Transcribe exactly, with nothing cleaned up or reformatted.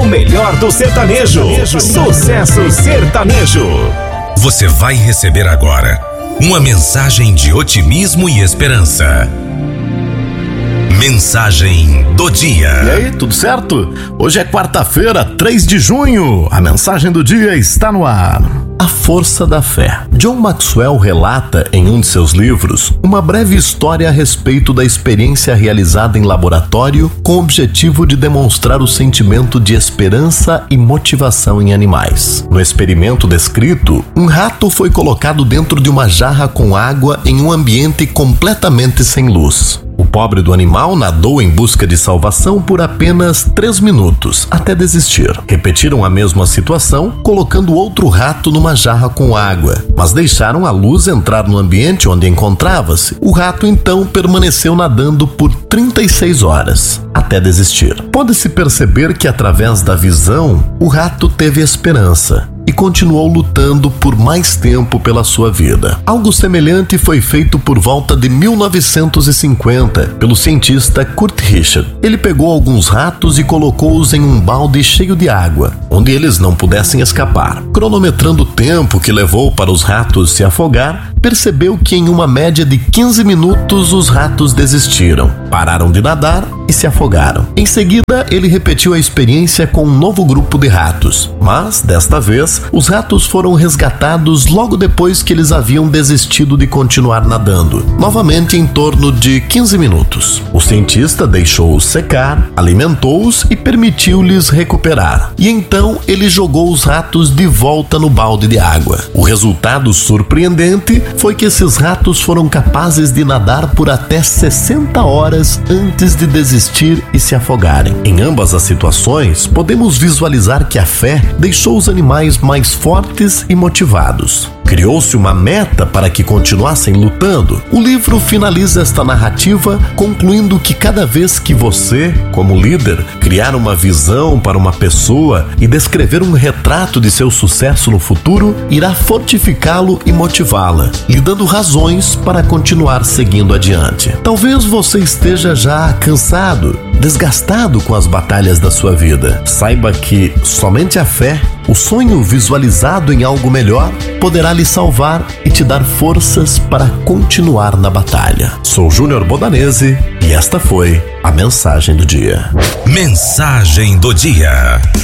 melhor do sertanejo. Sucesso Sertanejo. Você vai receber agora uma mensagem de otimismo e esperança. Mensagem do dia. E aí, tudo certo? Hoje é quarta-feira, três de junho. A mensagem do dia está no ar. A força da fé. John Maxwell relata em um de seus livros uma breve história a respeito da experiência realizada em laboratório com o objetivo de demonstrar o sentimento de esperança e motivação em animais. No experimento descrito, um rato foi colocado dentro de uma jarra com água em um ambiente completamente sem luz. O pobre do animal nadou em busca de salvação por apenas três minutos, até desistir. Repetiram a mesma situação, colocando outro rato numa jarra com água, mas deixaram a luz entrar no ambiente onde encontrava-se. O rato então permaneceu nadando por trinta e seis horas, até desistir. Pode-se perceber que através da visão, o rato teve esperança e continuou lutando por mais tempo pela sua vida. Algo semelhante foi feito por volta de mil novecentos e cinquenta pelo cientista Kurt Richard. Ele pegou alguns ratos e colocou-os em um balde cheio de água, onde eles não pudessem escapar. Cronometrando o tempo que levou para os ratos se afogar, percebeu que em uma média de quinze minutos os ratos desistiram, pararam de nadar e se afogaram. Em seguida, ele repetiu a experiência com um novo grupo de ratos, mas desta vez os ratos foram resgatados logo depois que eles haviam desistido de continuar nadando, novamente em torno de quinze minutos. O cientista deixou-os secar, alimentou-os e permitiu-lhes recuperar. E então ele jogou os ratos de volta no balde de água. O resultado surpreendente foi que esses ratos foram capazes de nadar por até sessenta horas antes de desistir e se afogarem. Em ambas as situações, podemos visualizar que a fé deixou os animais mais fortes e motivados. Criou-se uma meta para que continuassem lutando. O livro finaliza esta narrativa concluindo que cada vez que você, como líder, criar uma visão para uma pessoa e descrever um retrato de seu sucesso no futuro, irá fortificá-lo e motivá-la, lhe dando razões para continuar seguindo adiante. Talvez você esteja já cansado, desgastado com as batalhas da sua vida. Saiba que somente a fé, o sonho visualizado em algo melhor, poderá lhe salvar e te dar forças para continuar na batalha. Sou Júnior Bodanese e esta foi a mensagem do dia. Mensagem do dia.